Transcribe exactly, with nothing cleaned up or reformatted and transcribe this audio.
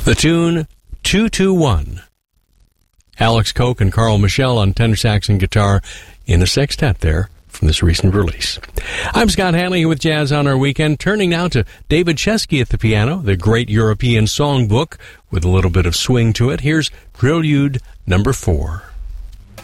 The tune, two two one. Alex Koch and Carl Michel on tenor sax and guitar in a sextet there from this recent release. I'm Scott Hanley with Jazz on Our Weekend, turning now to David Chesky at the piano, the great European songbook with a little bit of swing to it. Here's Prelude number four.